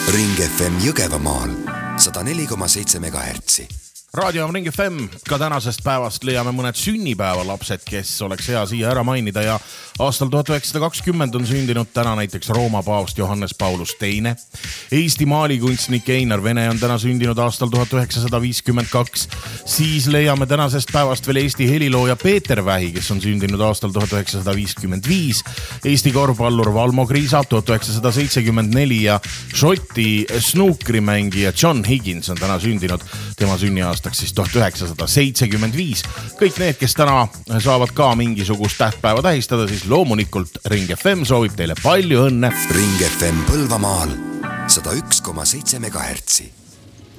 Ring FM Jõgevamaal 104,7 MHz. Raadio on Ring FM, ka tänasest päevast leiame mõned sünnipäevalapsed, kes oleks hea siia ära mainida ja aastal 1920 on sündinud täna näiteks Rooma paavst Johannes Paulus II. Eesti maalikunstnik Einar Vene on täna sündinud aastal 1952. Siis leiame tänasest päevast veel Eesti helilooja Peeter Vähi, kes on sündinud aastal 1955. Eesti korvpallur Valmo Kriisap 1974 ja Šoti snuukrimängija John Higgins on täna sündinud. Tema sünniaastaks siis 1975. Kõik need, kes täna saavad ka mingisugust tähtpäeva tähistada, siis loomulikult Ring FM soovib teile palju õnne. Ring FM Põlvamaal 101,7 MHz.